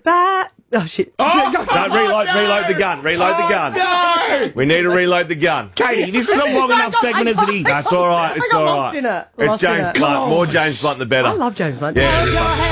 bad. Oh, shit. No, reload the gun. Reload the gun. No! We need to reload the gun. Katie, this is a long enough segment as it is. That's all right. It's I got all lost right. in it. It's Lost in James it. Blunt. More James Blunt, the better. I love James Blunt. Yeah.